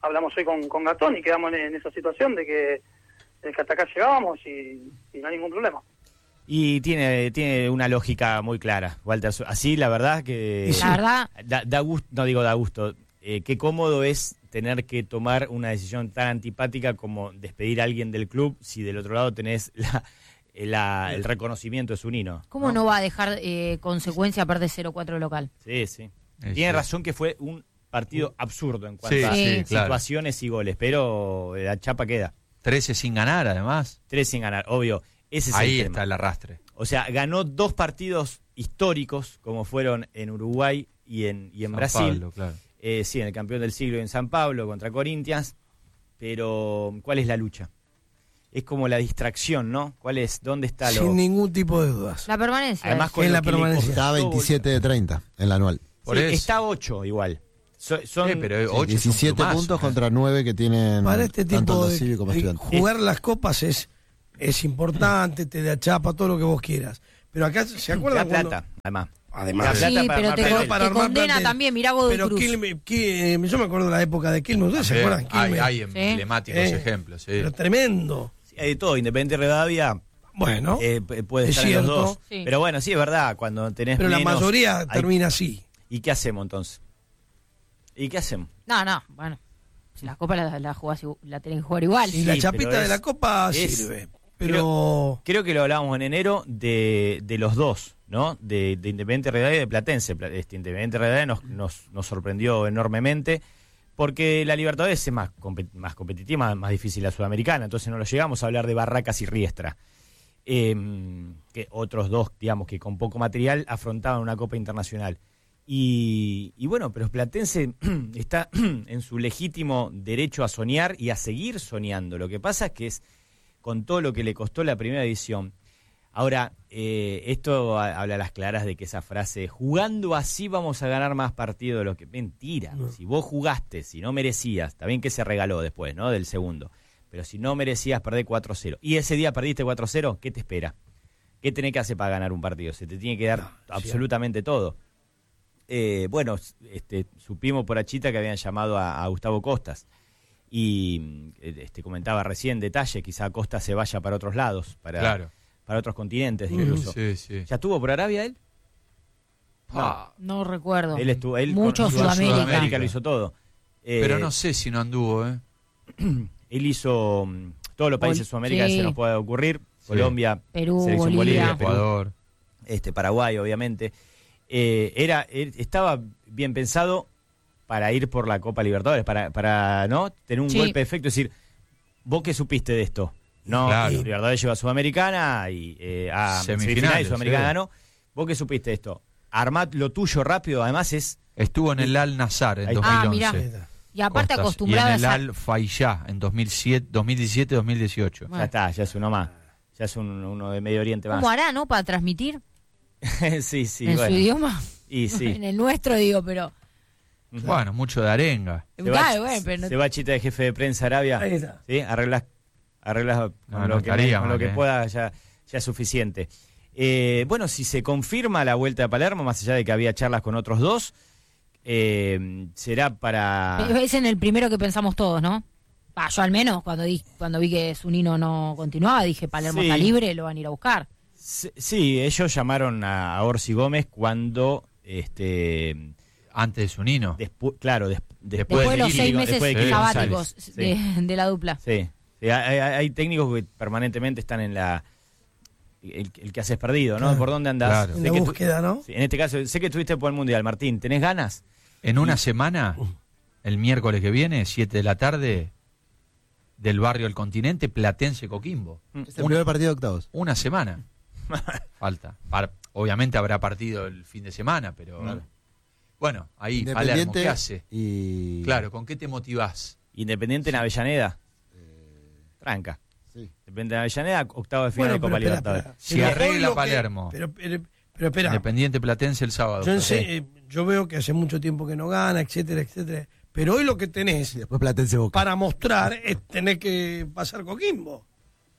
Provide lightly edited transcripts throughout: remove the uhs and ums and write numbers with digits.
hablamos hoy con Gastón y quedamos en esa situación de que hasta acá llegábamos y no hay ningún problema. Y tiene una lógica muy clara, Walter. Así, la verdad que... La verdad... Da gusto, no digo da gusto, qué cómodo es tener que tomar una decisión tan antipática como despedir a alguien del club si del otro lado tenés el reconocimiento de Zunino. ¿Cómo no va a dejar consecuencia aparte de 0-4 local? Sí. Tiene razón que fue un partido absurdo en cuanto a claro. situaciones y goles, pero la chapa queda. 13 sin ganar, además. 13 sin ganar, obvio. Ese es ahí el tema. está el arrastre. O sea, ganó 2 partidos históricos, como fueron en Uruguay y en Brasil. Pablo, claro. Sí, en el campeón del siglo en San Pablo contra Corinthians. Pero, ¿cuál es la lucha? Es como la distracción, ¿no? ¿Dónde está Sin ningún tipo de dudas. La permanencia. Además, con en lo la que le permanencia. costó, Está 27 de 30 en la anual. Por sí, eso. está 8 igual. Pero 8 17 puntos contra 9 que tienen Para este tanto tipo los de cívicos como estudiantes. jugar las copas es importante, te da chapa, todo lo que vos quieras. Pero acá, ¿se Da acuerdan cuando...? plata, además. Además, Da plata Sí, para pero armar te, plantel. para te armar condena plantel. también, mirá Godoy Pero Cruz. yo me acuerdo de la época de Quilmes, ¿ustedes se acuerdan? Quilmes. Hay emblemáticos ejemplos, sí. Pero tremendo. Hay de todo, Independiente Rivadavia Bueno, puede es estar en los cierto. dos. Sí. Pero bueno, sí, es verdad, cuando tenés pero la menos, mayoría hay- termina así. ¿Y qué hacemos entonces? ¿Y qué hacemos? No, bueno. Si la copa la jugás, la tenés que jugar igual. Y la Sí, chapita pero de la copa es- sirve. Pero Creo que lo hablábamos en enero de los dos, ¿no? De Independiente Rivadavia y de Platense. Independiente Rivadavia nos sorprendió enormemente porque la Libertadores es más competitiva, más difícil la Sudamericana, entonces no lo llegamos a hablar de Barracas y Riestra. Que otros dos, digamos, que con poco material afrontaban una Copa Internacional. Y bueno, pero Platense está en su legítimo derecho a soñar y a seguir soñando. Lo que pasa es que es con todo lo que le costó la primera edición. Ahora, esto habla a las claras de que esa frase, jugando así vamos a ganar más partidos de lo que... Mentira. No. Si vos jugaste, si no merecías, está bien que se regaló después, ¿no? Del segundo. Pero si no merecías, perdés 4-0. Y ese día perdiste 4-0, ¿qué te espera? ¿Qué tenés que hacer para ganar un partido? Se te tiene que dar absolutamente todo. Bueno, supimos por Achita que habían llamado a Gustavo Costas. Y comentaba recién detalle, quizá Costa se vaya para otros lados, para otros continentes incluso. Sí. ¿Ya estuvo por Arabia él? No recuerdo. Él estuvo, Mucho con Sudamérica. Sudamérica lo hizo todo. Pero no sé si no anduvo, Él hizo todos los países de Sudamérica que se nos puede ocurrir. Colombia, Perú, Selección Bolivia. Perú, Ecuador. Paraguay, obviamente. Estaba bien pensado para ir por la Copa Libertadores, para ¿no? tener un golpe de efecto, es decir, ¿vos qué supiste de esto? No, Claro. Libertadores lleva a Sudamericana y a semifinal y Semifinales, Sudamericana sí. ganó. ¿Vos qué supiste de esto? Armad lo tuyo rápido, además Estuvo en el Al-Nazar en Ahí 2011. mirá. Y aparte Costas. acostumbrado y a en el esa... Al-Fayá en 2017-2018. ya está, ya es uno más. Ya es uno de Medio Oriente más. ¿Cómo hará, no? Para transmitir sí, en bueno. su idioma. Y sí. En el nuestro, digo, pero... Bueno, mucho de arenga. Claro, bueno, pero no... Se va Chita de jefe de prensa Arabia. ahí está. ¿Sí? Arreglas con lo que pueda, ya es suficiente. Bueno, si se confirma la vuelta a Palermo, más allá de que había charlas con otros dos, será para... Es en el primero que pensamos todos, ¿no? Yo al menos, cuando vi que Zunino no continuaba, dije, Palermo está libre, lo van a ir a buscar. Sí, ellos llamaron a Orsi Gómez cuando... Antes de Zunino. después Después de los 6 meses después de Kili sabáticos González. de la dupla. Sí. Hay técnicos que permanentemente están en la... El que haces perdido, ¿no? Claro. ¿Por dónde andás? Claro. En la búsqueda, ¿no? Sí, en este caso, sé que estuviste por el Mundial, Martín. ¿Tenés ganas? En una semana, el miércoles que viene, 7 de la tarde, del barrio del Continente, Platense Coquimbo. Es el primer partido de octavos. Una semana. Falta. Obviamente habrá partido el fin de semana, pero... Bueno, ahí, Palermo, ¿qué hace? Y... Claro, ¿con qué te motivás? Independiente en Avellaneda. Tranca. Sí. Independiente en Avellaneda, octavo de final de Copa espera, Libertadores. espera. Si Pero arregla hoy lo que- Palermo. Pero espera. Independiente Platense el sábado. Yo veo que hace mucho tiempo que no gana, etcétera, etcétera. Pero hoy lo que tenés Y después Platense Boca. para mostrar es tener que pasar Coquimbo.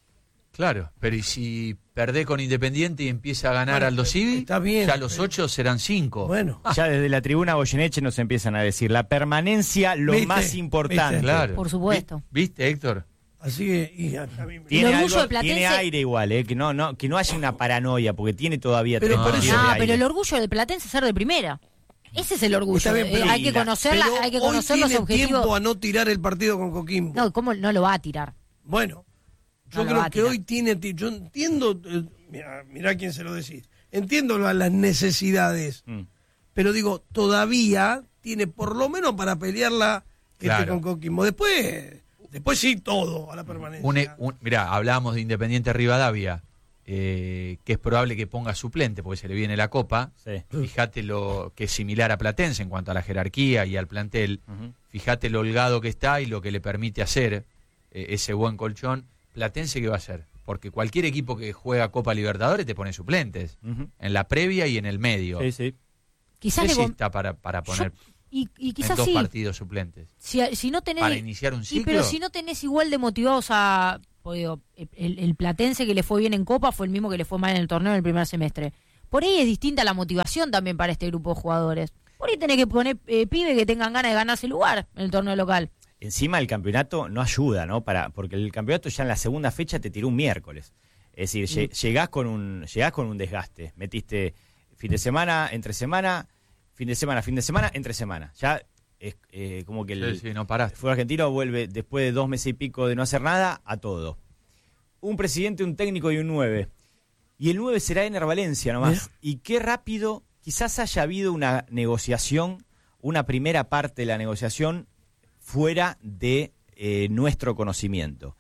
Claro, pero ¿y si perdés con Independiente y empieza a ganar Bueno, Aldo Civi? está bien, Ya los 8 serán 5. Bueno, Ya desde la tribuna Goyeneche nos empiezan a decir la permanencia lo ¿Viste? más importante. ¿Viste? Claro. Por supuesto. ¿Viste, Héctor? así que y a mí me- Tiene, El orgullo algo- de Platense- tiene aire igual, que no haya una paranoia, porque tiene todavía Pero 3 por partidos eso- de Ah, aire. pero el orgullo del Platense es ser de primera. Ese es el orgullo. Está bien, pero- Hay que conocer, pero hay que hoy conocer los tiene objetivos. tiempo a no tirar el partido con Coquimbo. No, ¿cómo no lo va a tirar? Bueno, yo No lo va creo a que tirar. hoy tiene... Yo entiendo... Mirá quién se lo decís. Entiendo las necesidades, Mm. pero digo, todavía tiene por lo menos para pelearla Claro. con Coquimbo. Después sí, todo a la permanencia. Mirá, hablábamos de Independiente Rivadavia, que es probable que ponga suplente porque se le viene la Copa. Sí. Fíjate lo que es similar a Platense en cuanto a la jerarquía y al plantel. Ujú. Fíjate lo holgado que está y lo que le permite hacer ese buen colchón. Platense, ¿qué va a hacer? Porque cualquier equipo que juega Copa Libertadores te pone suplentes. Ujú. En la previa y en el medio. Sí, sí. Quizás ¿Qué le sí con- está para poner y en quizás 2 sí. partidos suplentes? Si no tenés ¿Para iniciar un Sí, ciclo? pero si no tenés igual de motivados a... pues digo, el Platense que le fue bien en Copa fue el mismo que le fue mal en el torneo en el primer semestre. Por ahí es distinta la motivación también para este grupo de jugadores. Por ahí tenés que poner pibe que tengan ganas de ganarse el lugar en el torneo local. Encima el campeonato no ayuda, ¿no? Porque el campeonato ya en la segunda fecha te tiró un miércoles. Es decir, llegás con un desgaste. Metiste fin de semana, entre semana, fin de semana, entre semana. Ya es como que el Sí, no paraste. fútbol argentino vuelve después de 2 meses y pico de no hacer nada a todo. Un presidente, un técnico y un 9. Y el 9 será Ener Valencia nomás. Mira. Y qué rápido, quizás haya habido una negociación, una primera parte de la negociación fuera de nuestro conocimiento.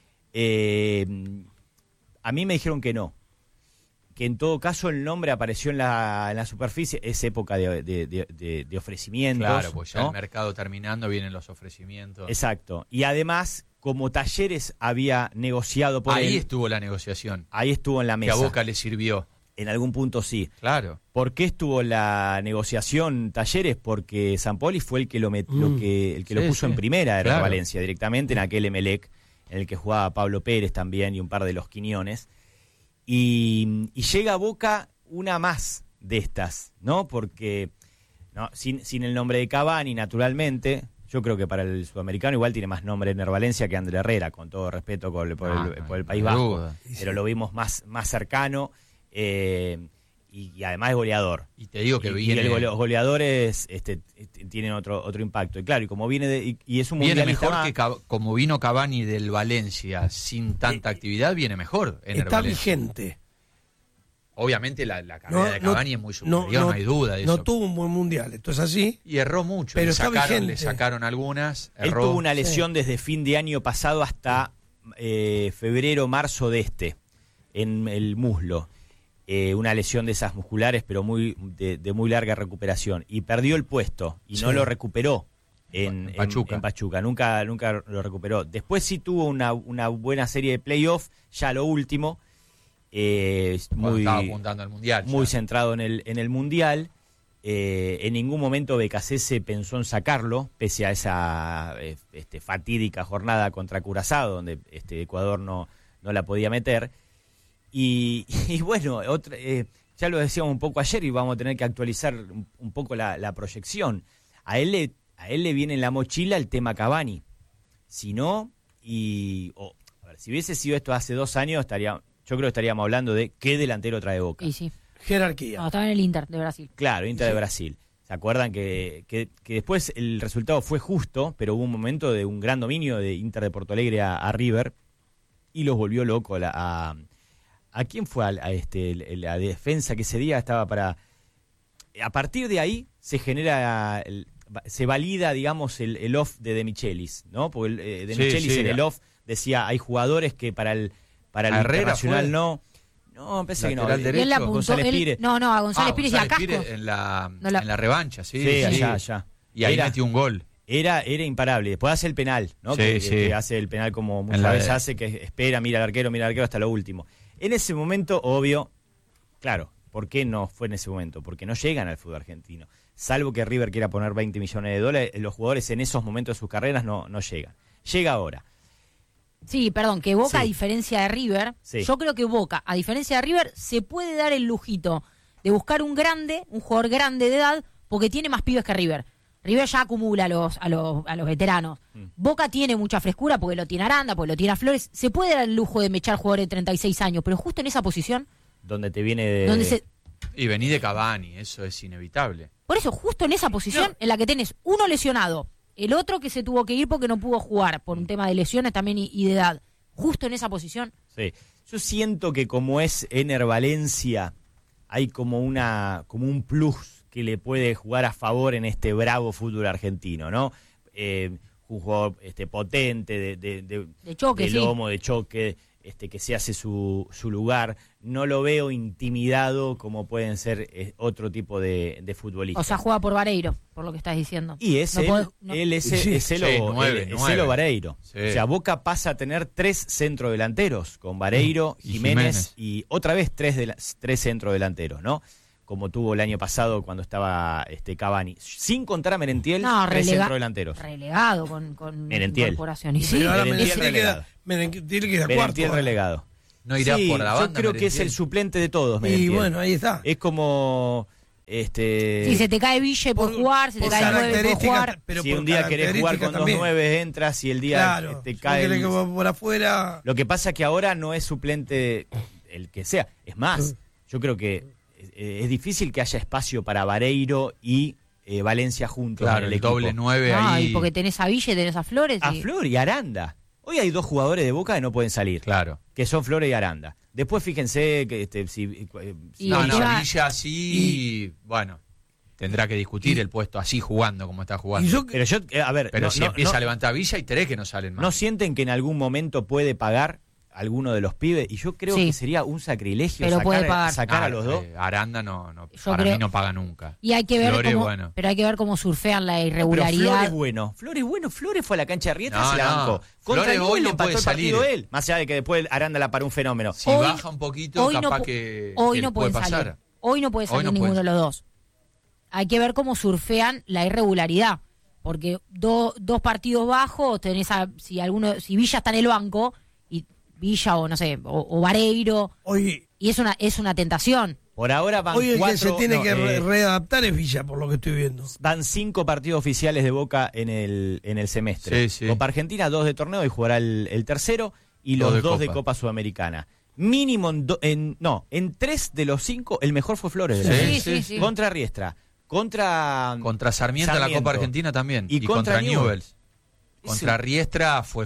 A mí me dijeron que no, que en todo caso el nombre apareció en la superficie, es época de ofrecimientos. Claro, pues ya ¿no? el mercado terminando, vienen los ofrecimientos. Exacto. Y además, como Talleres había negociado por Ahí él, estuvo la negociación, ahí estuvo en la que mesa. a Boca le sirvió. En algún punto sí. Claro. ¿Por qué estuvo la negociación Talleres? Porque Sampoli fue el que lo Sí, puso en sí. primera de Claro. Valencia directamente en aquel Emelec en el que jugaba Pablo Pérez también y un par de los Quiñones. Y llega a Boca una más de estas, ¿no? Porque no, sin el nombre de Cavani, naturalmente, yo creo que para el sudamericano igual tiene más nombre Ener Valencia que André Herrera, con todo respeto por el País no hay Vasco. duda. Pero lo vimos más cercano y además es goleador. Y te digo que Y viene, los goleadores tienen otro impacto. Y claro, y como viene y es un viene mundialista mejor más, que como vino Cavani del Valencia sin tanta actividad, viene mejor en el Está Valencia. vigente. Obviamente la carrera de Cavani es muy superior, no hay duda de no eso. tuvo un buen mundial, esto es así. Y erró mucho. Pero le está vigente. sacaron algunas. él Erró. tuvo una lesión desde fin de año pasado hasta febrero, marzo de en el muslo. Una lesión de esas musculares, pero de muy larga recuperación. Y perdió el puesto y no Sí. lo recuperó En Pachuca. en Pachuca. Nunca lo recuperó. Después sí tuvo una buena serie de playoffs, ya lo último. Cuando estaba apuntando al Mundial. Muy ya. centrado en el Mundial. En ningún momento Becasese pensó en sacarlo, pese a esa fatídica jornada contra Curazao, donde Ecuador no la podía meter. Y bueno, ya lo decíamos un poco ayer y vamos a tener que actualizar un poco la proyección. A él le viene en la mochila el tema Cavani. Si no, a ver, si hubiese sido esto hace 2 años, yo creo que estaríamos hablando de qué delantero trae Boca. Y sí. Jerarquía. No, estaba en el Inter de Brasil. Claro, Inter de Sí. Brasil. ¿Se acuerdan que después el resultado fue justo, pero hubo un momento de un gran dominio de Inter de Porto Alegre a River y los volvió loco ¿a quién fue? La defensa que ese día estaba para... A partir de ahí se genera, se valida, digamos, el off de Michelis, ¿no? Porque De Sí, Michelis sí, en el off decía, hay jugadores que para el Herrera internacional fue. no, pensé que no. Lateral derecho. Y él la apuntó. González Pires. No, a González Pires y a Casco. Pires en la No la- en la revancha, sí. Sí, sí. allá. Y ahí Era- metió un gol. Era imparable. Después hace el penal, ¿no? Sí, que sí. hace el penal como En muchas la veces de- hace, que espera, mira al arquero hasta lo último. En ese momento, obvio, claro, ¿por qué no fue en ese momento? Porque no llegan al fútbol argentino. Salvo que River quiera poner $20 millones, los jugadores en esos momentos de sus carreras no llegan. Llega ahora. Sí, perdón, que Boca, Sí. a diferencia de River, Sí. yo creo que Boca, a diferencia de River, se puede dar el lujito de buscar un jugador grande de edad, porque tiene más pibes que River. River ya acumula a los veteranos. Boca tiene mucha frescura porque lo tiene Aranda, porque lo tiene a Flores. Se puede dar el lujo de mechar jugadores de 36 años, pero justo en esa posición, Donde te viene de... donde se... Y vení de Cavani, eso es inevitable. Por eso, justo en esa posición en la que tenés uno lesionado, el otro que se tuvo que ir porque no pudo jugar, por un tema de lesiones también y de edad. Justo en esa posición. Sí. Yo siento que como es Ener Valencia, hay como un plus que le puede jugar a favor en este bravo fútbol argentino, ¿no? Un jugador potente, De choque, de sí. lomo, de choque, que se hace su lugar. No lo veo intimidado como pueden ser otro tipo de futbolistas. O sea, juega por Vareiro, por lo que estás diciendo. Y es No él, podés- no- él es Sí. nueve. Elo Vareiro. Sí. O sea, Boca pasa a tener 3 centrodelanteros, con Vareiro, Y Jiménez y otra vez 3 centrodelanteros, ¿no? Como tuvo el año pasado cuando estaba Cavani. Sin contar a Merentiel, No, 3 centrodelanteros. relegado con Merentiel. incorporación. Y sí, Pero ahora Merentiel Merentiel queda cuarto. Merentiel ahora. relegado. No irá Sí, por la yo banda. creo que es Merentiel. el suplente de todos, Y Merentiel. bueno, ahí está. Es como... si se te cae Ville por jugar, se te por cae el 9 por características, jugar. pero si por un día querés jugar con características 2 9, entras y el día Claro, te si cae... querés que va por afuera. Lo que pasa es que ahora no es suplente el que sea. Es más, yo creo que es difícil que haya espacio para Vareiro y Valencia juntos Claro, en el el equipo. doble 9 No, ahí. y porque tenés a Ville, tenés a Flores. A y- Flor y Aranda. Hoy hay 2 jugadores de Boca que no pueden salir, Claro. que son Flores y Aranda. Después fíjense que si Y No, el no, tema- Villa así, bueno, tendrá que discutir el puesto así jugando como está jugando. Y yo, pero yo, a ver, Pero no, si no- empieza no- a levantar Villa y 3 que no salen más. ¿no sienten que en algún momento puede pagar alguno de los pibes? Y yo creo Sí. que sería un sacrilegio Pero puede pagar. sacar a los dos. Aranda no Yo para creo- mí no paga nunca. Y hay que ver Flores, cómo, bueno. pero hay que ver cómo surfean la Pero irregularidad. Flores fue a la cancha de Riestra, No, se la no. bancó. Contra Flores Newell's hoy le no empató puede el partido salir. él. Más allá de que después Aranda la paró un fenómeno. Si Hoy- baja un poquito, hoy no capaz pu- que hoy que no puede pueden pasar. salir. Hoy no puede Hoy salir no ninguno pueden. de los dos. Hay que ver cómo surfean la irregularidad. Porque dos partidos bajos, si Villa está en el banco, y Villa o no sé, o Vareiro, hoy, y es una tentación. Por ahora van hoy el que 4, se tiene que readaptar es Villa, por lo que estoy viendo. van 5 partidos oficiales de Boca en el semestre. Sí, sí. Copa Argentina, 2 de torneo y jugará el tercero, y Dos los de 2 de Copa. Copa Sudamericana. Mínimo en 3 de los 5, el mejor fue Flores. de la Sí, Liga. sí, sí. Contra Riestra, contra Contra Sarmiento en la Copa Argentina también. Y Y, contra contra Newell's. Ese- Contra Riestra fue...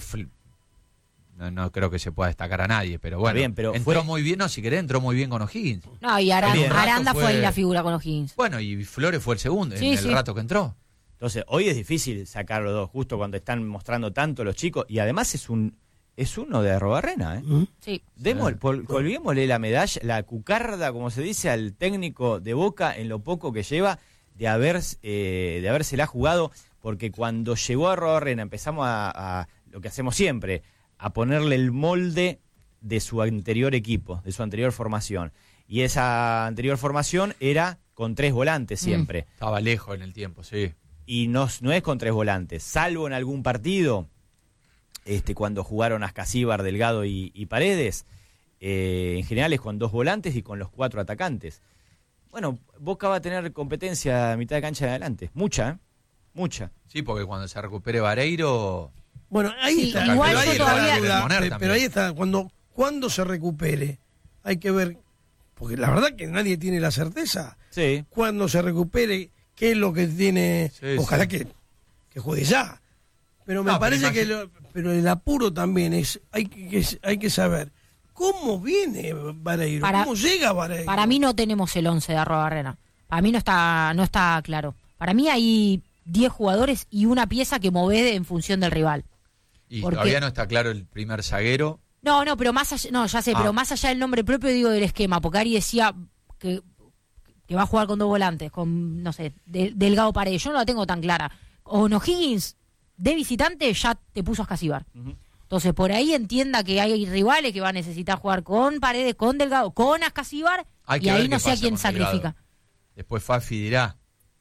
No creo que se pueda destacar a nadie, pero bueno. bien, pero entró fue- muy bien, no, si querés, entró muy bien con O'Higgins. No, y Bien. Aranda fue Fue- ahí la figura con O'Higgins. Bueno, y Flores fue el segundo Sí, en sí. el rato que entró. Entonces, hoy es difícil sacar los dos, justo cuando están mostrando tanto los chicos, y además es uno de Arrobarrena, ¿eh? Sí. Colguémosle la medalla, la cucarda, como se dice, al técnico de Boca en lo poco que lleva de habérsela jugado, porque cuando llegó a Arrobarrena empezamos a lo que hacemos siempre, a ponerle el molde de su anterior equipo, de su anterior formación. Y esa anterior formación era con 3 volantes siempre. Estaba lejos en el tiempo, sí. Y no es con 3 volantes, salvo en algún partido, cuando jugaron Ascasíbar, Delgado y Paredes, en general es con 2 volantes y con los 4 atacantes. Bueno, Boca va a tener competencia a mitad de cancha de adelante, mucha. Sí, porque cuando se recupere Vareiro... Bueno, ahí Sí, está. igual pero ahí yo está todavía- la duda. Poner Pero también. ahí está, cuando se recupere, hay que ver, porque la verdad que nadie tiene la certeza. Sí, Cuando se recupere, qué es lo que tiene. Sí, Ojalá sí. que juegue ya. Pero me No, pero parece pero el apuro también es, hay que saber cómo viene Vareiro, cómo llega Vareiro. Para mí no tenemos el 11 de Arrobarrena. Para mí no está claro. Para mí hay 10 jugadores y una pieza que movés en función del rival. Y ¿Por todavía qué? no está claro el primer zaguero. No, pero más allá, no, ya sé, pero más allá del nombre propio digo del esquema, porque Ari decía que va a jugar con 2 volantes, con, no sé, Delgado Paredes. Yo no la tengo tan clara. O O'Higgins, de visitante, ya te puso a Ascasíbar. Entonces, por ahí entienda que hay rivales que va a necesitar jugar con Paredes, con Delgado, con Ascasíbar, Hay y que ver ahí qué no sé a pasa quién con Delgado. sacrifica. Después Fafi dirá.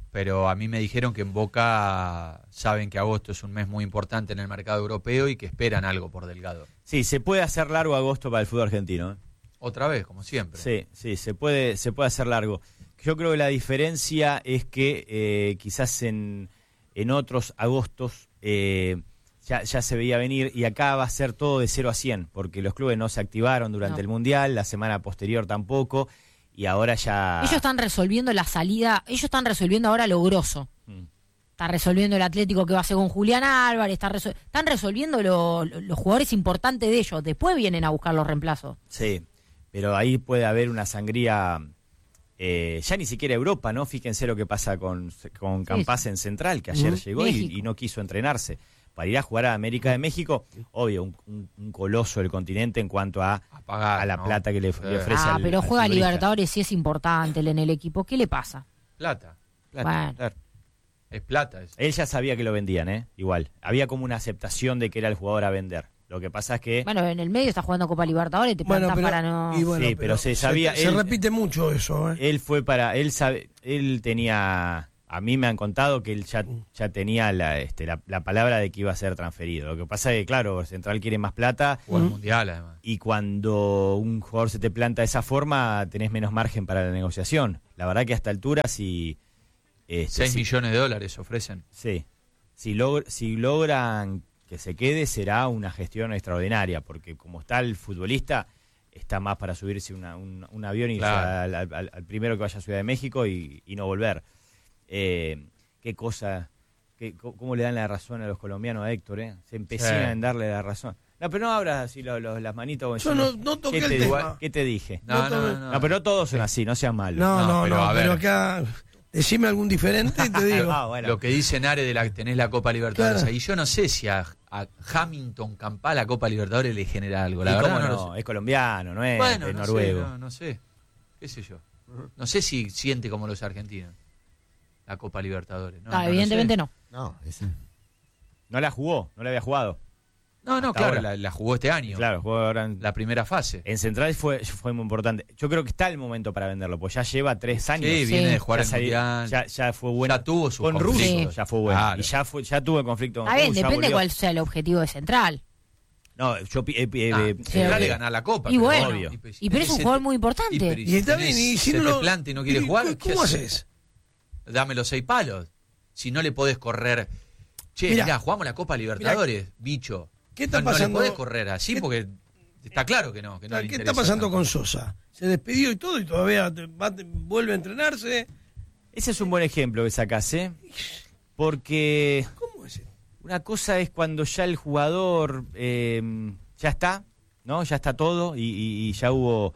pero a mí me dijeron que en Boca saben que agosto es un mes muy importante en el mercado europeo y que esperan algo por Delgado. Sí, se puede hacer largo agosto para el fútbol argentino. Otra vez, como siempre. Sí, se puede hacer largo. Yo creo que la diferencia es que quizás en otros agostos ya se veía venir, y acá va a ser todo de 0 a 100, porque los clubes no se activaron durante el Mundial, la semana posterior tampoco, y ahora ya... Ellos están resolviendo la salida, ellos están resolviendo ahora lo grosso. Está resolviendo el Atlético que va a ser con Julián Álvarez, están resolviendo los jugadores importantes de ellos, después vienen a buscar los reemplazos. Sí, pero ahí puede haber una sangría, ya ni siquiera Europa, ¿no? Fíjense lo que pasa con Campás en Central, que ayer llegó y no quiso entrenarse. Para ir a jugar a América de México, obvio, un coloso del continente en cuanto a pagar, la plata que le ofrece al pero juega futbolista. Libertadores, sí es importante en el equipo. ¿Qué le pasa? Plata. Bueno. Claro. Es plata eso. Él ya sabía que lo vendían, igual. Había como una aceptación de que era el jugador a vender. Lo que pasa es que... Bueno, en el medio está jugando Copa Libertadores, te plantas para no... Sí, pero se sabía... Se repite mucho eso, Él fue para... Él tenía... A mí me han contado que él ya tenía la palabra de que iba a ser transferido. Lo que pasa es que, claro, Central quiere más plata. O el Mundial, además. Y cuando un jugador se te planta de esa forma, tenés menos margen para la negociación. La verdad que a esta altura, si... 6 millones de dólares ofrecen. Sí. Si logran que se quede, será una gestión extraordinaria, porque como está el futbolista, está más para subirse un avión y Claro. al primero que vaya a Ciudad de México y no volver. Qué cosa, cómo le dan la razón a los colombianos, a Héctor, se empecinan en darle la razón. No, pero no abras así las manitos. Yo no toqué el tema. ¿Qué te dije? No, pero no todos son así, no sean malos. Pero acá decime algún diferente y te digo. Bueno. Lo que dice Nare de que tenés la Copa Libertadores ahí, yo no sé si a Hamilton Campá la Copa Libertadores le genera algo. La verdad no, es colombiano, no es bueno, noruego. No sé, qué sé yo. No sé si siente como los argentinos la Copa Libertadores. No, evidentemente no. No, No la jugó, no la había jugado. No, claro, la jugó este año. Claro, jugó ahora en La primera fase. Central fue muy importante. Yo creo que está el momento para venderlo, pues ya lleva 3 años. Sí, viene de jugar el Mundial. Ya fue bueno. Ya tuvo su con conflicto. Russo, ya fue bueno. Claro. Y ya tuvo el conflicto con Está bien, Russo, ya depende volvió. cuál sea el objetivo de Central. No, yo Central de ganar la Copa. Y pero bueno, obvio. pero es un jugador muy importante. Y está bien, y si se no te lo- planta y no quiere jugar, ¿qué ¿cómo haces? haces? Dame los 6 palos. Si no le podés correr. Che, mirá, jugamos la Copa Libertadores, bicho. ¿Qué está No le pasando? podés correr así porque está claro que no le ¿Qué está interesa pasando tanto. con Sosa? Se despidió y todo y todavía vuelve a entrenarse. Ese es un buen ejemplo que sacás, porque ¿Cómo es? una cosa es cuando ya el jugador ya está, ¿no? Ya está todo y ya hubo,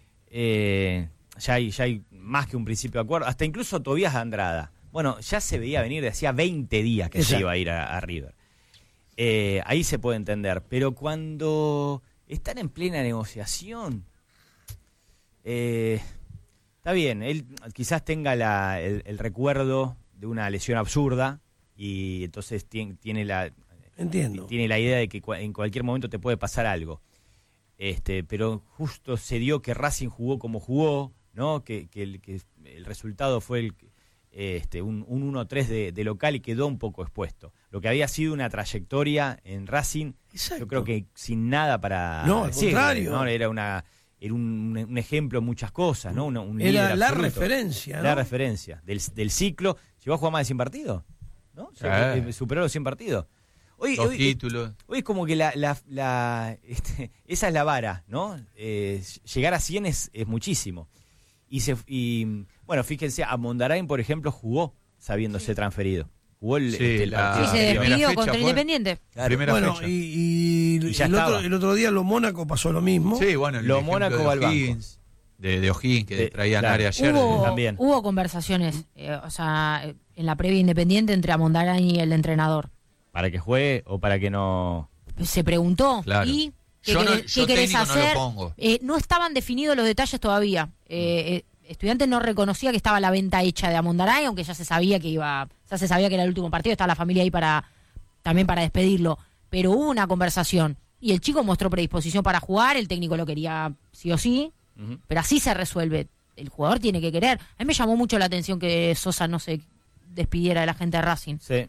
ya hay más que un principio de acuerdo, hasta incluso Tobías Andrada. Bueno, ya se veía venir de hacía 20 días que se iba a ir a River. Ahí se puede entender, pero cuando están en plena negociación, está bien, él quizás tenga el recuerdo de una lesión absurda y entonces tiene la idea de que en cualquier momento te puede pasar algo. Pero justo se dio que Racing jugó como jugó, ¿no? Que el resultado fue un 1-3 de local y quedó un poco expuesto. Lo que había sido una trayectoria en Racing, Exacto. yo creo que sin nada para No, al decirle, contrario. ¿no? Era un ejemplo en muchas cosas, ¿no? Un líder Era la absoluto. referencia, ¿no? La referencia del ciclo. ¿Llegó a jugar más de 100 partidos? ¿No? Superó los 100 partidos. Hoy títulos. Hoy es como que esa es la vara, ¿no? Llegar a 100 es muchísimo. Y bueno, fíjense, a Mondarain, por ejemplo, jugó sabiéndose transferido. Jugó el partido. Sí, se primera despidió fecha contra el fue. Independiente. Claro. Primera Bueno, fecha. y ya el otro día lo Mónaco pasó lo mismo. Sí, bueno, el Lo ejemplo Mónaco de va al banco. O'Higgins, de O'Higgins que traía claro. Nare ayer. también. Hubo conversaciones, en la previa Independiente entre Amondarain y el entrenador. ¿Para que juegue o para que no...? Se preguntó, Claro. ¿y qué Yo qué querés técnico no lo hacer? pongo. No estaban definidos los detalles todavía. Estudiantes no reconocía que estaba la venta hecha de Amondarain, aunque ya se sabía que era el último partido, estaba la familia ahí también para despedirlo. Pero hubo una conversación y el chico mostró predisposición para jugar, el técnico lo quería sí o sí, pero así se resuelve. El jugador tiene que querer. A mí me llamó mucho la atención que Sosa no se despidiera de la gente de Racing. Sí.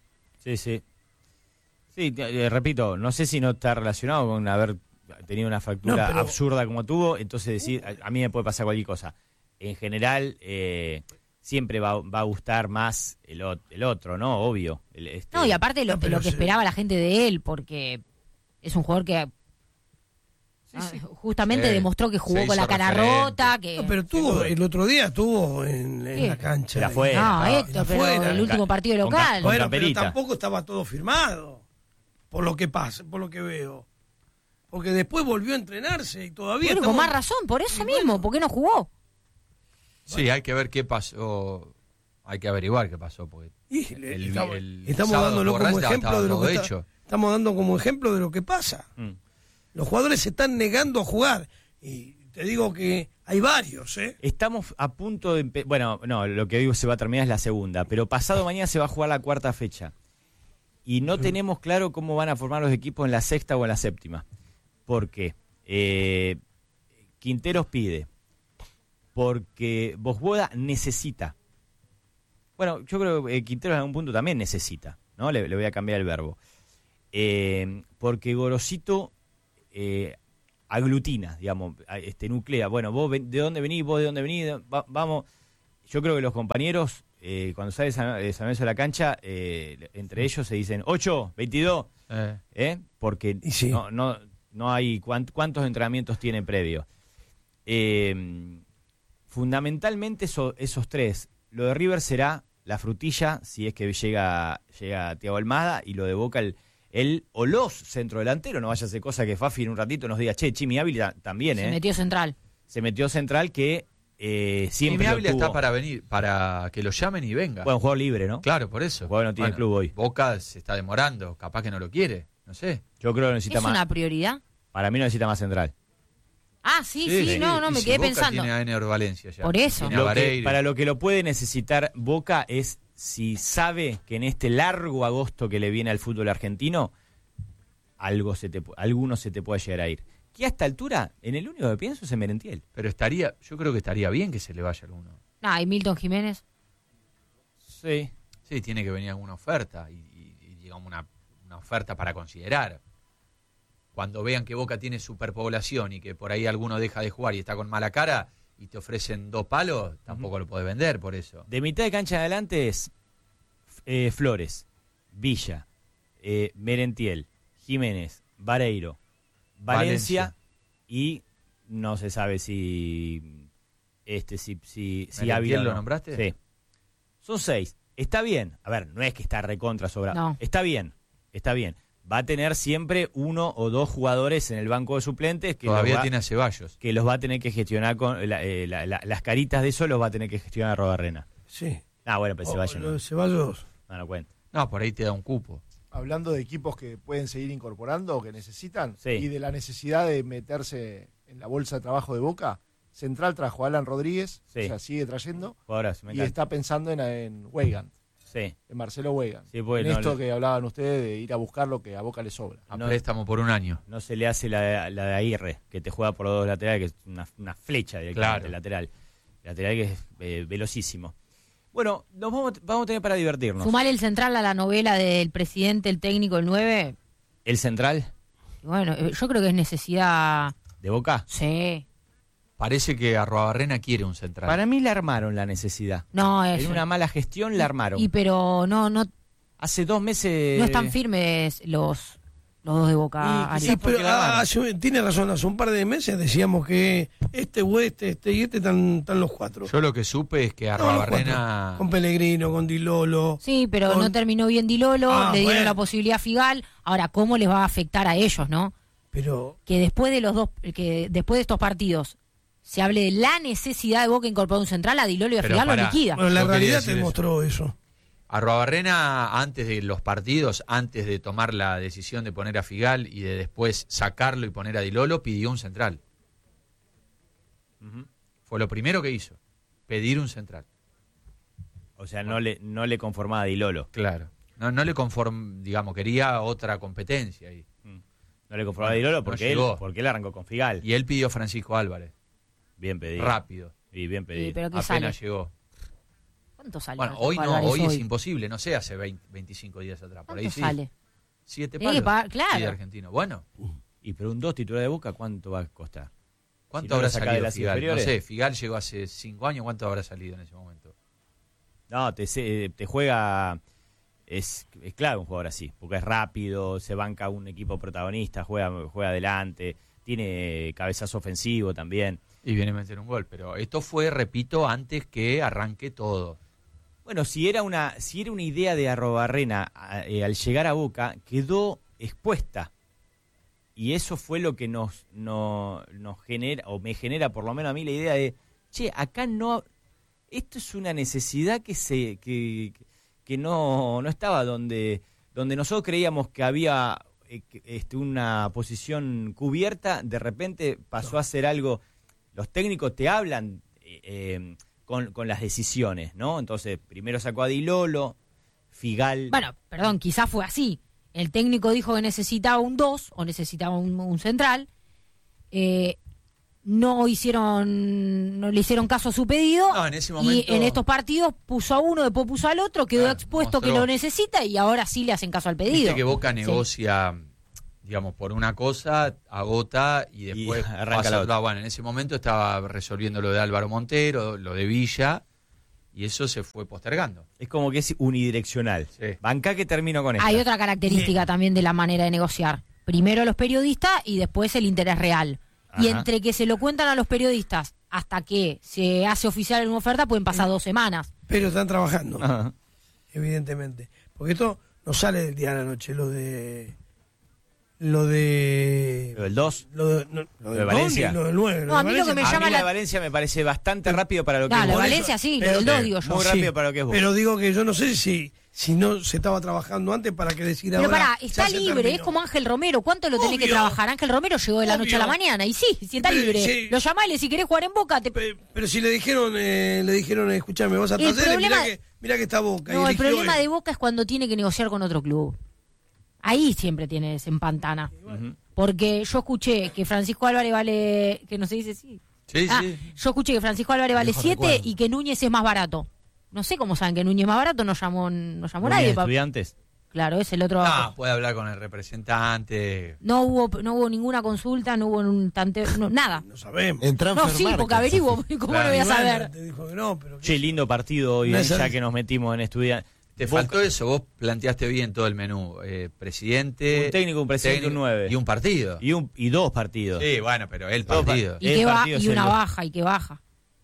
Sí, repito, no sé si no está relacionado con haber tenido una fractura absurda como tuvo, entonces decir, a mí me puede pasar cualquier cosa. En general, siempre va a gustar más el otro, ¿no? Obvio. No, y aparte lo que esperaba la gente de él, porque es un jugador que justamente demostró que jugó con la cara rota. Que... No, pero el otro día estuvo en la cancha. La fue. No, Héctor, pero el último partido local. Bueno, pero tampoco estaba todo firmado, por lo que pasa, por lo que veo. Porque después volvió a entrenarse y todavía... Bueno, con más razón, por eso mismo, ¿por qué no jugó? Sí, hay que ver qué pasó, hay que averiguar qué pasó, porque estamos dándolo como ejemplo de lo que estamos dando como ejemplo de lo que pasa. Los jugadores se están negando a jugar y te digo que hay varios, Estamos a punto de bueno, no, lo que digo se va a terminar es la segunda, pero pasado mañana se va a jugar la cuarta fecha y no tenemos claro cómo van a formar los equipos en la sexta o en la séptima. Porque Quinteros pide, porque Vojvoda necesita. Bueno, yo creo que Quinteros en algún punto también necesita, ¿no? Le voy a cambiar el verbo. Porque Gorosito aglutina, digamos, nuclea. Bueno, vos de dónde venís, vos de dónde venís, vamos. Yo creo que los compañeros, cuando sale San Lorenzo de la cancha, entre ellos se dicen 8, 22, porque sí. No hay cuántos entrenamientos tiene previo. Fundamentalmente esos tres. Lo de River será la frutilla, si es que llega Thiago Almada, y lo de Boca el o los centrodelanteros. No vaya a ser cosa que Fafi en un ratito nos diga, Chimi Ávila también, Se metió central. Se metió central que siempre Chimi Ávila tuvo. Está para venir, para que lo llamen y venga. Bueno, un jugador libre, ¿no? Claro, por eso. El jugador no tiene club hoy. Boca se está demorando, capaz que no lo quiere, no sé. Yo creo que necesita más. ¿Es una prioridad? Para mí no necesita más central. Ah, sí, no, me quedé Boca pensando. Tiene a Ener Valencia ya. Por eso. Para lo que lo puede necesitar Boca es si sabe que en este largo agosto que le viene al fútbol argentino, alguno se te puede llegar a ir. Que a esta altura, en el único que pienso es en Merentiel. Pero yo creo que estaría bien que se le vaya alguno. ¿Y Milton Jiménez? Sí. Sí, tiene que venir alguna oferta y digamos una oferta para considerar. Cuando vean que Boca tiene superpoblación y que por ahí alguno deja de jugar y está con mala cara y te ofrecen 2 palos, tampoco lo podés vender por eso. De mitad de cancha en adelante es Flores, Villa, Merentiel, Jiménez, Vareiro, Valencia y no se sabe si ¿Merentiel lo nombraste? Sí. Son 6. Está bien. A ver, no es que está recontra sobrado. No. Está bien. Va a tener siempre 1 o 2 jugadores en el banco de suplentes que todavía tiene a Ceballos. Que los va a tener que gestionar con las caritas de eso los va a tener que gestionar a Robarrena. Sí. Bueno, pero Ceballos no. Ceballos. No cuenta. No, por ahí te da un cupo. Hablando de equipos que pueden seguir incorporando o que necesitan, sí. Y de la necesidad de meterse en la bolsa de trabajo de Boca, Central trajo a Alan Rodríguez, sí. O sea, sigue trayendo, me y está pensando en Weigand, sí. En Marcelo Weigand, sí, pues, en esto que hablaban ustedes de ir a buscar lo que a Boca le sobra. A préstamo por un año. No se le hace la de Aguirre, que te juega por los 2 laterales, que es una flecha directamente lateral. Lateral que es velocísimo. Bueno, nos vamos a tener para divertirnos. Sumar el central a la novela del presidente, el técnico, el 9. ¿El central? Bueno, yo creo que es necesidad... ¿De Boca? Sí. Parece que Arruabarrena quiere un central. Para mí la armaron la necesidad. No, en una mala gestión la armaron. Pero no... Hace 2 meses... No están firmes los 2 de Boca. Sí, pero tiene razón, hace un par de meses decíamos que este están los 4. Yo lo que supe es que Arruabarrena... Con Pellegrino, con Di Lolo. Sí, pero no terminó bien Di Lolo, le dieron la posibilidad a Figal. Ahora, ¿cómo les va a afectar a ellos, no? Pero... Que después de estos partidos se hable de la necesidad de Boca incorporar un central, a Di Lolo y a Figal lo liquida. Bueno, la realidad te mostró eso. Arruabarrena, antes de los partidos, antes de tomar la decisión de poner a Figal y de después sacarlo y poner a Di Lolo, pidió un central. Fue lo primero que hizo, pedir un central. O sea, no le conformaba a Di Lolo. Claro. No le digamos, quería otra competencia ahí. No le conformaba a Di Lolo porque él arrancó con Figal. Y él pidió a Francisco Álvarez. Bien pedido. Rápido. Y bien pedido. Sí, pero apenas sale. Llegó. ¿Cuánto sale? Bueno, hoy no, hoy es imposible, no sé, hace 25 días atrás. Por ahí sí. Sale? 7 palos. Claro. Sí, de argentino. Bueno. Y pero un 2 titular de Boca, ¿cuánto va a costar? ¿Cuánto habrá salido Figal? No sé, Figal llegó hace 5 años, ¿cuánto habrá salido en ese momento? No, te juega... Es clave un jugador así, porque es rápido, se banca un equipo protagonista, juega adelante, tiene cabezazo ofensivo también. Y viene a meter un gol, pero esto fue, repito, antes que arranque todo. Bueno, si era una idea de Arrobarrena al llegar a Boca, quedó expuesta. Y eso fue lo que nos genera, o me genera por lo menos a mí la idea de, acá no... Esto es una necesidad que no estaba donde nosotros creíamos que había una posición cubierta, de repente pasó a ser algo. Los técnicos te hablan con las decisiones, ¿no? Entonces, primero sacó a Di Lolo, Figal... Bueno, perdón, quizás fue así. El técnico dijo que necesitaba un 2 o necesitaba un central. No le hicieron caso a su pedido. No, en ese momento... Y en estos partidos puso a uno, después puso al otro, quedó expuesto que lo necesita y ahora sí le hacen caso al pedido. Viste que Boca negocia, digamos, por una cosa, agota y después arranca la otra. Bueno, en ese momento estaba resolviendo lo de Álvaro Montero, lo de Villa, y eso se fue postergando. Es como que es unidireccional. Sí. Banca que termino con esto. Hay otra característica también de la manera de negociar. Primero los periodistas y después el interés real. Ajá. Y entre que se lo cuentan a los periodistas hasta que se hace oficial una oferta pueden pasar 2 semanas. Pero están trabajando, Ajá. evidentemente. Porque esto no sale del día a la noche, lo de ¿Lo del 2? Lo de Valencia. Lo del 9. No, a mí lo que me A llama mí la de Valencia me parece bastante rápido para lo que No, es la de Boca. Valencia sí, pero lo del 2 digo yo. muy rápido para lo que es Boca. Pero digo que yo no sé si no se estaba trabajando antes para que decir Pero ahora. pará, está ya se libre, terminó. es como Ángel Romero. ¿Cuánto lo tenés que Obvio. trabajar? Ángel Romero llegó de la noche a la Obvio. mañana. Y sí, si está Pero, libre, sí. lo llamás y le si querés jugar en Boca. Pero si le dijeron, escúchame, vas a El Talleres, problema- mirá que está Boca. No, y el eligió problema él. de Boca es cuando tiene que negociar con otro club. Ahí siempre se empantana. Ujú. Porque yo escuché que Francisco Álvarez vale, que no se dice sí. Sí, Ah, sí. yo escuché que Francisco Álvarez vale Viejo 7 recuerdo. y que Núñez es más barato. No sé cómo saben que Núñez es más barato, no llamó nadie. Estudiantes. Claro, es el otro. No, puede hablar con el representante. No hubo ninguna consulta, no hubo un tanteo, nada. No sabemos. En No, Transfer sí, porque Market. averiguo, ¿cómo Claro, lo voy a Y bueno, saber? te dijo que no, pero Che, lindo partido hoy, No, ya que nos metimos en Estudiantes. Te faltó eso, vos planteaste bien todo el menú. Presidente... Un técnico, un presidente, un 9. Y un partido. Y 2 partidos. Sí, bueno, pero el Dos partido. Y, El que partido y es una el- baja, y que baja.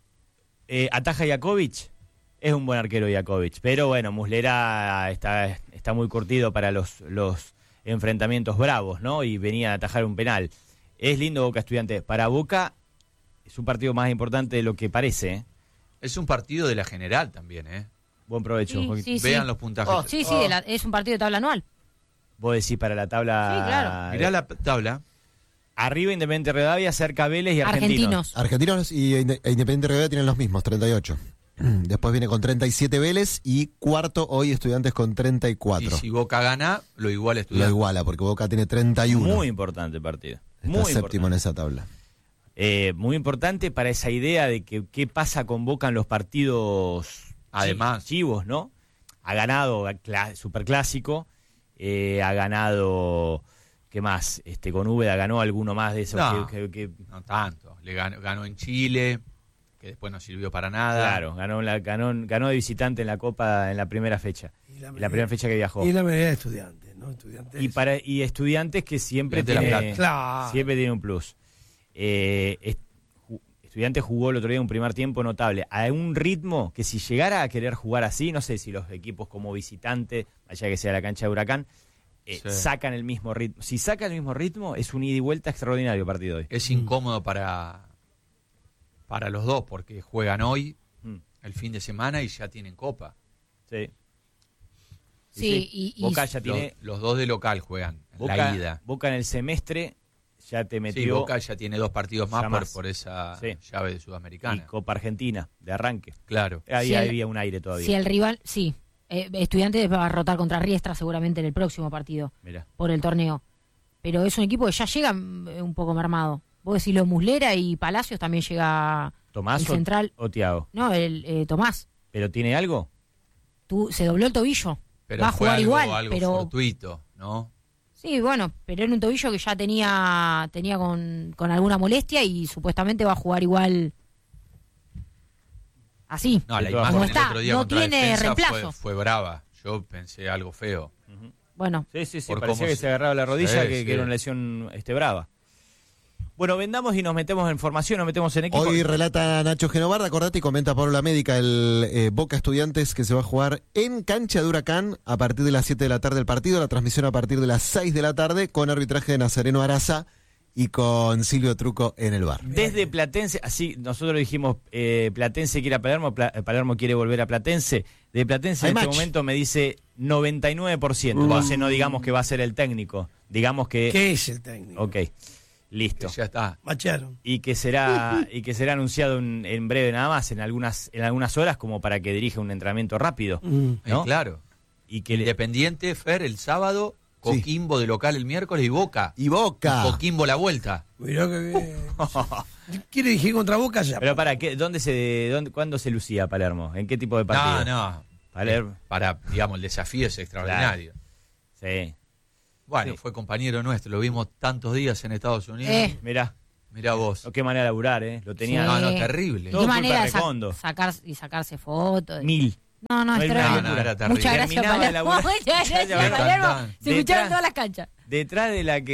Ataja Jakovic. Es un buen arquero Jakovic. Pero bueno, Muslera está muy curtido para los enfrentamientos bravos, ¿no? Y venía a atajar un penal. Es lindo Boca Estudiantes. Para Boca es un partido más importante de lo que parece, ¿eh? Es un partido de la general también, ¿eh? Buen provecho. Sí, Joaquín. sí, sí. Vean los puntajes. Sí, sí, es un partido de tabla anual. Vos decís para la tabla. Sí, claro. Mirá la tabla. Arriba Independiente Rivadavia, cerca Vélez y Argentinos. Argentinos y Independiente Rivadavia tienen los mismos, 38. Después viene con 37 Vélez y cuarto hoy Estudiantes con 34. Y si Boca gana, lo igual Lo Estudiantes. iguala porque Boca tiene 31. Muy importante el partido. Está Muy séptimo en importante. esa tabla. Muy importante para esa idea de que qué pasa con Boca en los partidos Además. chivos, ¿no? Ha ganado Superclásico, ha ganado, ¿qué más? Con Úbeda ganó alguno más de esos No. que No tanto. Le ganó en Chile, que después no sirvió para nada. claro, ganó de visitante en la Copa en la primera fecha, Y en la primera fecha que viajó. Y la medida de estudiantes, ¿no? Estudiantes. Y Estudiantes que siempre Estudiantes de La tiene, Plata. siempre tiene un plus. Estudiantes jugó el otro día un primer tiempo notable, a un ritmo que si llegara a querer jugar así, no sé si los equipos como visitante, allá que sea la cancha de Huracán, Sí. sacan el mismo ritmo. Si sacan el mismo ritmo, es un ida y vuelta extraordinario el partido hoy. Es incómodo para los dos, porque juegan hoy, Mm, el fin de semana, y ya tienen Copa. sí. Sí, y Boca ya tiene... Los dos de local juegan, Boca, la ida. Boca en el semestre ya te Sí, metió Boca ya tiene 2 partidos más Ya más. por esa Sí. llave de y Sudamericana. Copa Argentina de arranque. Claro. Ahí Si el- había un aire todavía. si el rival, sí. Estudiantes va a rotar contra Riestra seguramente en el próximo partido Mirá. por el torneo. Pero es un equipo que ya llega un poco mermado. Vos decís lo Muslera y Palacios también llega ¿Tomás el central. o Tiago? No, el Tomás. ¿Pero tiene algo? Se dobló el tobillo. Pero va a jugar igual, algo pero fortuito, ¿no? Sí, bueno, pero era un tobillo que ya tenía con alguna molestia y supuestamente va a jugar igual así. No, la como imagen está, el otro día no contra tiene Defensa reemplazo. fue brava. Yo pensé algo feo. Bueno. Sí, Por parecía cómo que se agarraba la rodilla, Sí, que sí. era una lesión brava. Bueno, vendamos y nos metemos en formación, nos metemos en equipo. Hoy relata Nacho Genovarda, acordate y comenta Pablo La Médica, el Boca Estudiantes que se va a jugar en cancha de Huracán a partir de las 7 de la tarde el partido, la transmisión a partir de las 6 de la tarde con arbitraje de Nazareno Araza y con Silvio Truco en el bar. Desde Platense, así nosotros dijimos, Platense quiere a Palermo, Palermo quiere volver a Platense. De Platense en este momento me dice 99%, entonces no digamos que va a ser el técnico, digamos que... ¿Qué es el técnico? Ok. Listo. Ya está. Macharon. Y que será anunciado en breve nada más, en algunas horas, como para que dirija un entrenamiento rápido. ¿no? Claro. Y que Independiente, Fer, el sábado, Coquimbo de local el miércoles y Boca. Y Boca. Coquimbo la vuelta. Mirá que bien. ¿Quiere dirigir contra Boca ya? Pero para qué, ¿cuándo se lucía Palermo? ¿En qué tipo de partido? No. Palermo. Para, digamos, el desafío es extraordinario. Sí. Bueno, Sí. fue compañero nuestro, lo vimos tantos días en Estados Unidos. Mirá vos. qué manera de laburar, lo tenía. Sí. No, terrible. Todo ¿Qué culpa manera de de Recondo. sacarse fotos? 1000. No, No, es no, terrible. no, era terrible. Muchas gracias, Terminaba de Palermo. laburar. Muchas gracias, Ya, Palermo. tan. Se escucharon Detrás- en todas las canchas. Detrás de la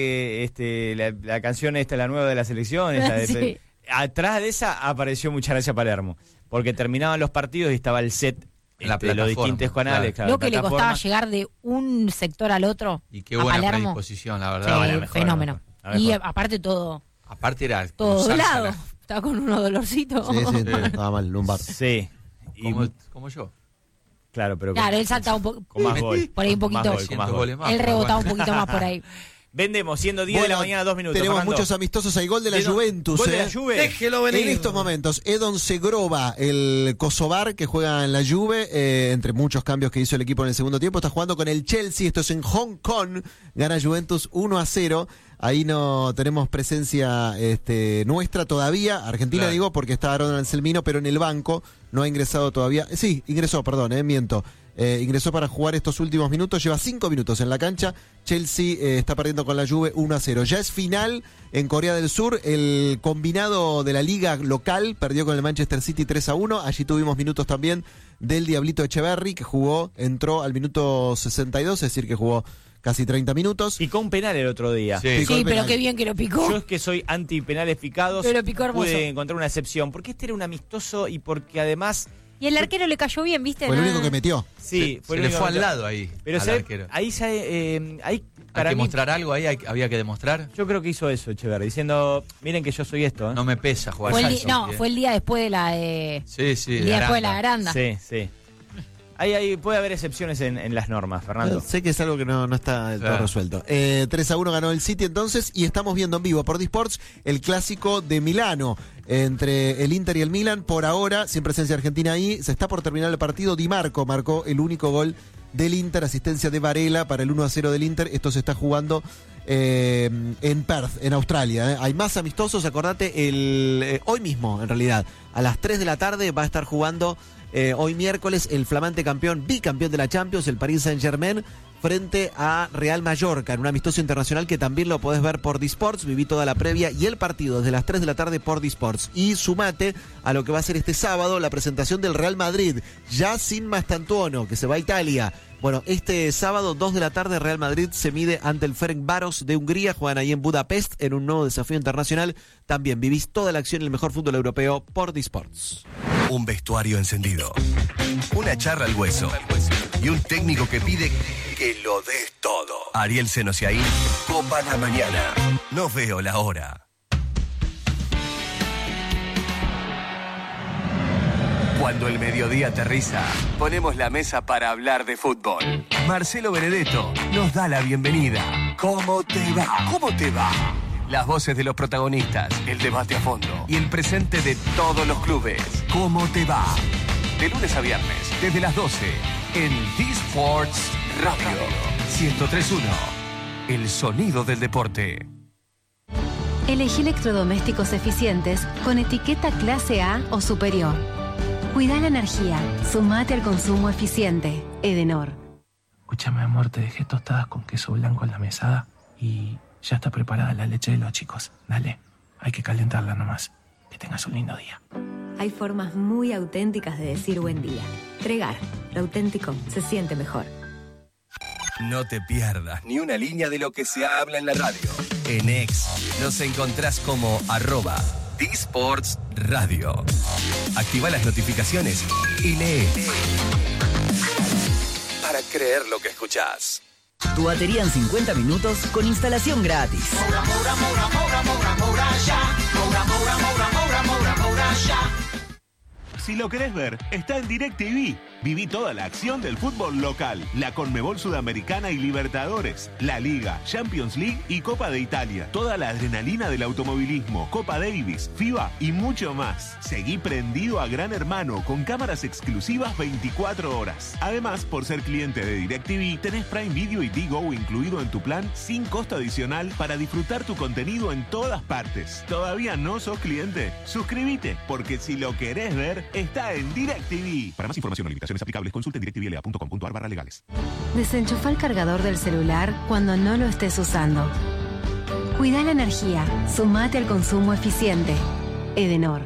que la canción la nueva de la selección, Sí. atrás de esa apareció Muchas gracias Palermo, porque terminaban los partidos y estaba el set En la de los plataforma, distintos canales, claro. Lo que le plataforma. costaba llegar de un sector al otro. Y qué a buena Palermo. predisposición, la Sí, verdad. la mejor, fenómeno. la mejor. Y aparte todo Aparte era todo cruzarse a doblado. la- Estaba con unos dolorcitos. Sí, estaba mal, lumbar. Sí. Y, como yo. claro, pero Claro, él saltaba un poco. con más gol. Por ahí un Con más poquito. gol, con más 100 gol. goles más. Él pero rebotaba bueno. un poquito más por ahí. Vendemos, siendo 10 de la mañana, 2 minutos. Tenemos Fernando. muchos amistosos. Hay gol de la ¿De dónde? Juventus. Gol de la Juve. Déjelo venir. En estos momentos, Edon Segrova, el kosovar que juega en la Juve, entre muchos cambios que hizo el equipo en el segundo tiempo, está jugando con el Chelsea. Esto es en Hong Kong. Gana Juventus 1-0. Ahí no tenemos presencia nuestra todavía. Argentina, Claro. digo, porque está Aaron Anselmino, pero en el banco no ha ingresado todavía. Sí, ingresó, perdón, miento. Ingresó para jugar estos últimos minutos, lleva 5 minutos en la cancha. Chelsea está perdiendo con la Juve 1-0. Ya es final en Corea del Sur. El combinado de la liga local perdió con el Manchester City 3-1. Allí tuvimos minutos también del Diablito Echeverry, que entró al minuto 62, es decir, que jugó casi 30 minutos. Picó un penal el otro día. Sí. Picó Sí, el pero penal. qué bien que lo picó. Yo es que soy anti penales picados. Pero picó hermoso. Pude encontrar una excepción. Porque este era un amistoso y porque además. Y el arquero le cayó bien, ¿viste? Fue el No. único que metió. Sí, Se el le único fue al que- lado ahí. Pero al se ve- arquero. ahí ya. Ahí Hay para que mí. mostrar algo ahí, había que demostrar. Yo creo que hizo eso, Echeverri, diciendo: miren que yo soy esto. No me pesa jugar Fue el, así, no, ¿eh? fue el día después de la de. Sí, sí. El día después de la Aranda. granda. Sí, sí. Ahí puede haber excepciones en las normas, Fernando. Sé que es algo que no está del todo Claro. resuelto. 3-1 ganó el City entonces y estamos viendo en vivo por Disports el clásico de Milano entre el Inter y el Milan. Por ahora, sin presencia argentina ahí, se está por terminar el partido. Di Marco marcó el único gol del Inter, asistencia de Varela para el 1-0 del Inter. Esto se está jugando en Perth, en Australia. Hay más amistosos, acordate, hoy mismo en realidad, a las 3 de la tarde va a estar jugando hoy miércoles el flamante campeón, bicampeón de la Champions, el Paris Saint-Germain, frente a Real Mallorca, en un amistoso internacional que también lo podés ver por Disports. Viví toda la previa y el partido desde las 3 de la tarde por Disports. Y sumate a lo que va a ser este sábado la presentación del Real Madrid, ya sin Mastantuono, que se va a Italia. Bueno, este sábado, 2 de la tarde, Real Madrid se mide ante el Ferencváros de Hungría. Juegan ahí en Budapest en un nuevo desafío internacional. También vivís toda la acción en el mejor fútbol europeo por Disports. Un vestuario encendido, una charla al hueso y un técnico que pide que lo des todo. Ariel Senosiaín, Copa la Mañana. No veo la hora. Cuando el mediodía aterriza, ponemos la mesa para hablar de fútbol. Marcelo Benedetto nos da la bienvenida. ¿Cómo te va? ¿Cómo te va? Las voces de los protagonistas, el debate a fondo y el presente de todos los clubes. ¿Cómo te va? De lunes a viernes, desde las 12, en Disports Radio 103.1. El sonido del deporte. Elegí electrodomésticos eficientes con etiqueta clase A o superior. Cuida la energía. Sumate al consumo eficiente. Edenor. Escúchame, amor, te dejé tostadas con queso blanco en la mesada y ya está preparada la leche de los chicos. Dale, hay que calentarla nomás. Que tengas un lindo día. Hay formas muy auténticas de decir buen día. Tregar. Lo auténtico se siente mejor. No te pierdas ni una línea de lo que se habla en la radio. En X nos encontrás como @DSportsRadio. Activa las notificaciones y lee. Para creer lo que escuchás. Tu batería en 50 minutos con instalación gratis. Si lo querés ver, está en DirecTV. Viví toda la acción del fútbol local, la Conmebol Sudamericana y Libertadores, la Liga, Champions League y Copa de Italia. Toda la adrenalina del automovilismo, Copa Davis, FIBA y mucho más. Seguí prendido a Gran Hermano con cámaras exclusivas 24 horas. Además, por ser cliente de DirecTV, tenés Prime Video y Digo incluido en tu plan sin costo adicional para disfrutar tu contenido en todas partes. ¿Todavía no sos cliente? Suscríbete, porque si lo querés ver, está en DirecTV. Para más información o limitaciones aplicables, consulte en directvla.com.ar/legales. Desenchufa el cargador del celular cuando no lo estés usando. Cuida la energía. Sumate al consumo eficiente. Edenor.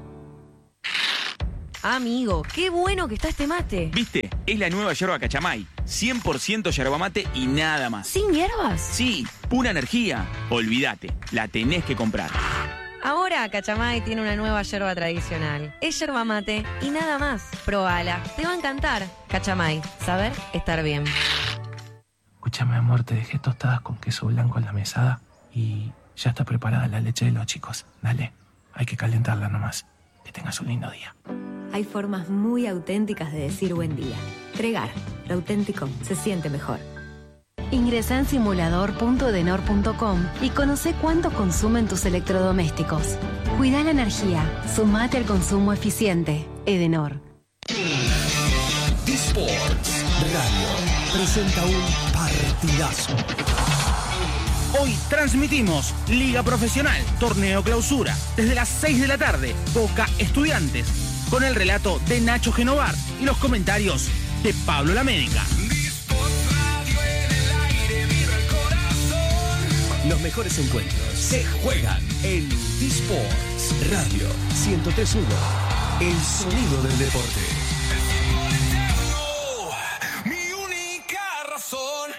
Amigo, qué bueno que está este mate. ¿Viste? Es la nueva yerba Cachamay. 100% yerba mate y nada más. ¿Sin hierbas? Sí, pura energía. Olvídate, la tenés que comprar. Ahora Cachamay tiene una nueva yerba tradicional. Es yerba mate y nada más. Probala, te va a encantar. Cachamay, saber estar bien. Escúchame, amor, te dejé tostadas con queso blanco en la mesada y ya está preparada la leche de los chicos. Dale, hay que calentarla nomás. Que tengas un lindo día. Hay formas muy auténticas de decir buen día. Tregar. Lo auténtico se siente mejor. Ingresa en simulador.edenor.com y conoce cuánto consumen tus electrodomésticos. Cuida la energía. Sumate al consumo eficiente. Edenor. DSports Radio presenta un partidazo. Hoy transmitimos Liga Profesional, Torneo Clausura, desde las 6 de la tarde, Boca Estudiantes, con el relato de Nacho Genovar y los comentarios de Pablo Lamédica. Los mejores encuentros se juegan en DSports Radio 103.1. El sonido del deporte. Mi única razón.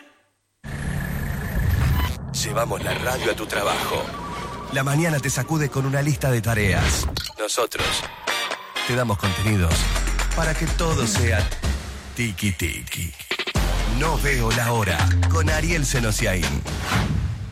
Llevamos la radio a tu trabajo. La mañana te sacude con una lista de tareas. Nosotros te damos contenidos para que todo sea tiki tiki. No veo la hora con Ariel Senosiaín.